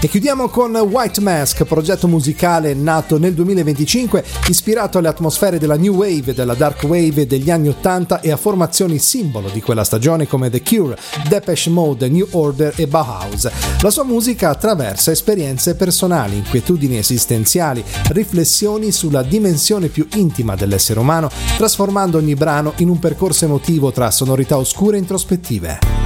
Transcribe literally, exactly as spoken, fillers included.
E chiudiamo con White Mask, progetto musicale nato nel duemilaventicinque, ispirato alle atmosfere della New Wave, della Dark Wave degli anni ottanta e a formazioni simbolo di quella stagione come The Cure, Depeche Mode, New Order e Bauhaus. La sua musica attraversa esperienze personali, inquietudini esistenziali, riflessioni sulla dimensione più intima dell'essere umano, trasformando ogni brano in un percorso emotivo tra sonorità oscure e introspettive.